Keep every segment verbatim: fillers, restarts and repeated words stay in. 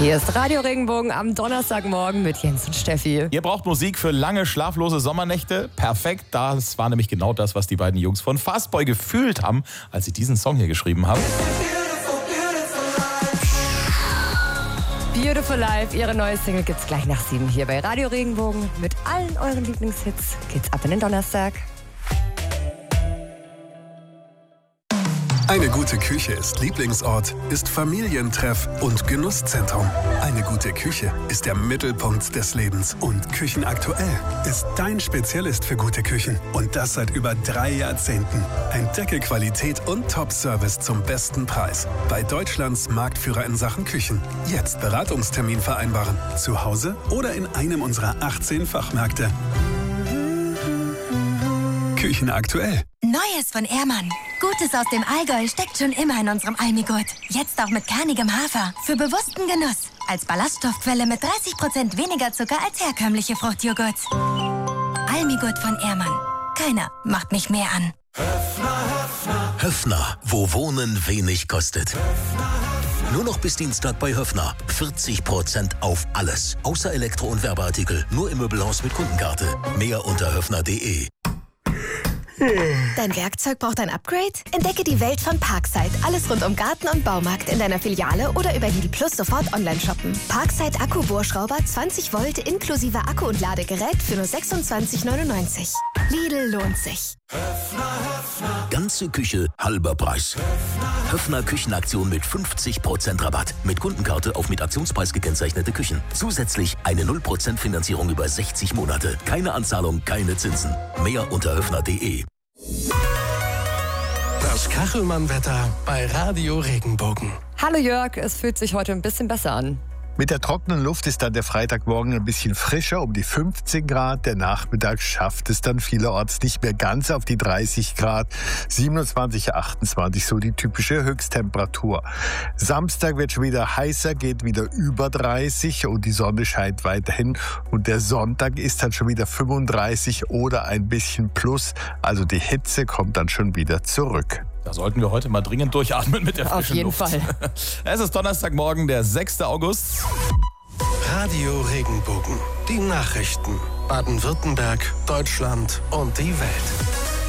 Hier ist Radio Regenbogen am Donnerstagmorgen mit Jens und Steffi. Ihr braucht Musik für lange, schlaflose Sommernächte? Perfekt, das war nämlich genau das, was die beiden Jungs von Fastboy gefühlt haben, als sie diesen Song hier geschrieben haben. Beautiful Life, ihre neue Single gibt's gleich nach sieben hier bei Radio Regenbogen. Mit allen euren Lieblingshits geht's ab in den Donnerstag. Eine gute Küche ist Lieblingsort, ist Familientreff und Genusszentrum. Eine gute Küche ist der Mittelpunkt des Lebens. Und Küchenaktuell ist dein Spezialist für gute Küchen. Und das seit über drei Jahrzehnten. Entdecke Qualität und Top-Service zum besten Preis. Bei Deutschlands Marktführer in Sachen Küchen. Jetzt Beratungstermin vereinbaren. Zu Hause oder in einem unserer achtzehn Fachmärkte. Küchenaktuell. Neues von Ehrmann. Gutes aus dem Allgäu steckt schon immer in unserem Almigurt. Jetzt auch mit kernigem Hafer. Für bewussten Genuss. Als Ballaststoffquelle mit dreißig Prozent weniger Zucker als herkömmliche Fruchtjoghurts. Almigurt von Ehrmann. Keiner macht mich mehr an. Höffner, wo Wohnen wenig kostet. Nur noch bis Dienstag bei Höffner. vierzig Prozent auf alles. Außer Elektro- und Werbeartikel. Nur im Möbelhaus mit Kundenkarte. Mehr unter höffner punkt de. Dein Werkzeug braucht ein Upgrade? Entdecke die Welt von Parkside. Alles rund um Garten und Baumarkt in deiner Filiale oder über Lidl Plus sofort online shoppen. Parkside Akkubohrschrauber zwanzig Volt inklusive Akku und Ladegerät für nur sechsundzwanzig neunundneunzig. Lidl lohnt sich. Ganze Küche, halber Preis. Höffner Küchenaktion mit fünfzig Prozent Rabatt. Mit Kundenkarte auf mit Aktionspreis gekennzeichnete Küchen. Zusätzlich eine null Prozent Finanzierung über sechzig Monate. Keine Anzahlung, keine Zinsen. Mehr unter höffner punkt de. Das Kachelmann-Wetter bei Radio Regenbogen. Hallo Jörg, es fühlt sich heute ein bisschen besser an. Mit der trockenen Luft ist dann der Freitagmorgen ein bisschen frischer, um die fünfzehn Grad. Der Nachmittag schafft es dann vielerorts nicht mehr ganz auf die dreißig Grad. siebenundzwanzig, achtundzwanzig, so die typische Höchsttemperatur. Samstag wird schon wieder heißer, geht wieder über dreißig und die Sonne scheint weiterhin. Und der Sonntag ist dann schon wieder fünfunddreißig oder ein bisschen plus. Also die Hitze kommt dann schon wieder zurück. Da sollten wir heute mal dringend durchatmen mit der frischen Luft. Auf jeden Fall. Es ist Donnerstagmorgen, der sechster August. Radio Regenbogen. Die Nachrichten. Baden-Württemberg, Deutschland und die Welt.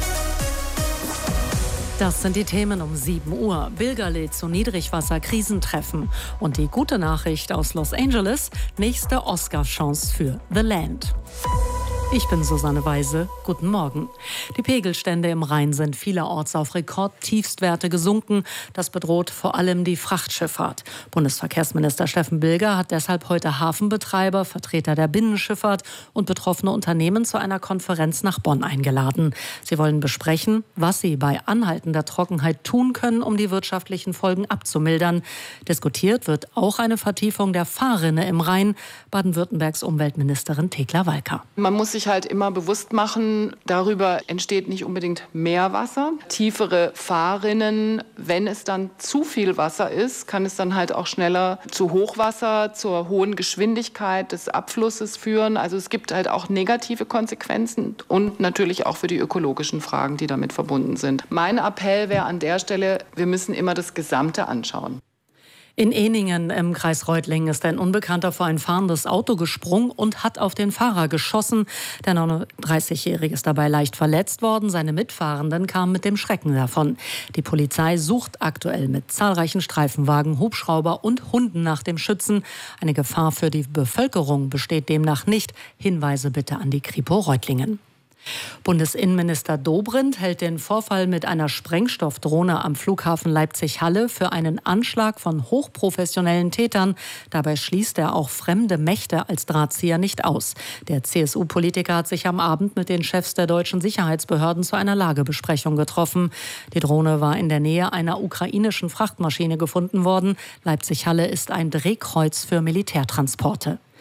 Das sind die Themen um sieben Uhr. Bilger lädt zu Niedrigwasser-Krisentreffen. Und die gute Nachricht aus Los Angeles: nächste Oscar-Chance für The Land. Ich bin Susanne Weise. Guten Morgen. Die Pegelstände im Rhein sind vielerorts auf Rekordtiefstwerte gesunken. Das bedroht vor allem die Frachtschifffahrt. Bundesverkehrsminister Steffen Bilger hat deshalb heute Hafenbetreiber, Vertreter der Binnenschifffahrt und betroffene Unternehmen zu einer Konferenz nach Bonn eingeladen. Sie wollen besprechen, was sie bei anhaltender Trockenheit tun können, um die wirtschaftlichen Folgen abzumildern. Diskutiert wird auch eine Vertiefung der Fahrrinne im Rhein. Baden-Württembergs Umweltministerin Thekla Walker. Man muss sich halt immer bewusst machen, darüber entsteht nicht unbedingt mehr Wasser. Tiefere Fahrrinnen, wenn es dann zu viel Wasser ist, kann es dann halt auch schneller zu Hochwasser, zur hohen Geschwindigkeit des Abflusses führen. Also es gibt halt auch negative Konsequenzen und natürlich auch für die ökologischen Fragen, die damit verbunden sind. Mein Appell wäre an der Stelle, wir müssen immer das Gesamte anschauen. In Ehningen im Kreis Reutlingen ist ein Unbekannter vor ein fahrendes Auto gesprungen und hat auf den Fahrer geschossen. Der neununddreißigjährige ist dabei leicht verletzt worden. Seine Mitfahrenden kamen mit dem Schrecken davon. Die Polizei sucht aktuell mit zahlreichen Streifenwagen, Hubschrauber und Hunden nach dem Schützen. Eine Gefahr für die Bevölkerung besteht demnach nicht. Hinweise bitte an die Kripo Reutlingen. Bundesinnenminister Dobrindt hält den Vorfall mit einer Sprengstoffdrohne am Flughafen Leipzig-Halle für einen Anschlag von hochprofessionellen Tätern. Dabei schließt er auch fremde Mächte als Drahtzieher nicht aus. Der C S U-Politiker hat sich am Abend mit den Chefs der deutschen Sicherheitsbehörden zu einer Lagebesprechung getroffen. Die Drohne war in der Nähe einer ukrainischen Frachtmaschine gefunden worden. Leipzig-Halle ist ein Drehkreuz für Militärtransporte.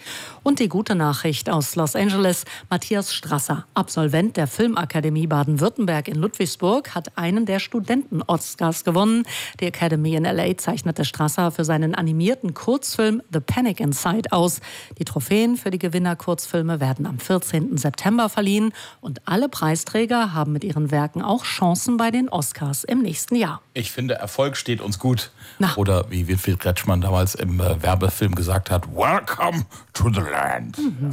Und die gute Nachricht aus Los Angeles. Matthias Strasser, Absolvent der Filmakademie Baden-Württemberg in Ludwigsburg, hat einen der Studenten-Oscars gewonnen. Die Academy in L A zeichnete Strasser für seinen animierten Kurzfilm The Panic Inside aus. Die Trophäen für die Gewinner-Kurzfilme werden am vierzehnten September verliehen. Und alle Preisträger haben mit ihren Werken auch Chancen bei den Oscars im nächsten Jahr. Ich finde, Erfolg steht uns gut. Na. Oder wie Winfried Kretschmann damals im äh, Werbefilm gesagt hat, Welcome to the land. Mhm.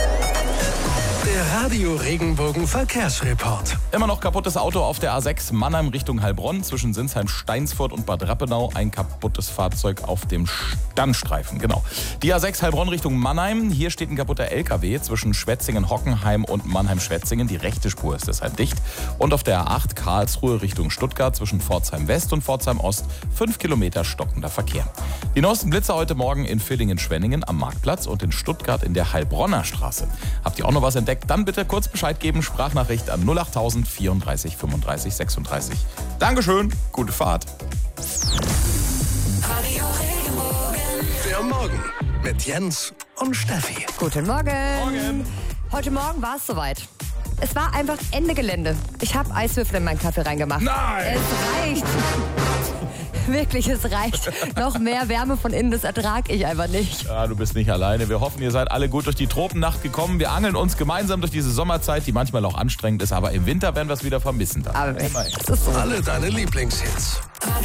Der Radio Regenbogen Verkehrsreport. Immer noch kaputtes Auto auf der A sechs Mannheim Richtung Heilbronn zwischen Sinsheim-Steinsfurt und Bad Rappenau. Ein kaputtes Fahrzeug auf dem Standstreifen, genau. Die A sechs Heilbronn Richtung Mannheim. Hier steht ein kaputter L K W zwischen Schwetzingen-Hockenheim und Mannheim-Schwetzingen. Die rechte Spur ist deshalb dicht. Und auf der A acht Karlsruhe Richtung Stuttgart zwischen Pforzheim West und Pforzheim Ost fünf Kilometer stockender Verkehr. Die neuesten Blitzer heute Morgen in Villingen-Schwenningen am Marktplatz und in Stuttgart in der Heilbronner Straße. Habt ihr auch noch was entdeckt? Dann bitte kurz Bescheid geben, Sprachnachricht an null achttausend vierunddreißig fünfunddreißig sechsunddreißig. Dankeschön, gute Fahrt. Der Morgen mit Jens und Steffi. Guten Morgen. Morgen. Heute Morgen war es soweit. Es war einfach Ende Gelände. Ich habe Eiswürfel in meinen Kaffee reingemacht. Nein! Es reicht. Wirklich, es reicht. Noch mehr Wärme von innen, das ertrage ich einfach nicht. Ja, du bist nicht alleine. Wir hoffen, ihr seid alle gut durch die Tropennacht gekommen. Wir angeln uns gemeinsam durch diese Sommerzeit, die manchmal auch anstrengend ist. Aber im Winter werden wir es wieder vermissen. Dann. Aber es ist so. Alle deine Lieblingshits.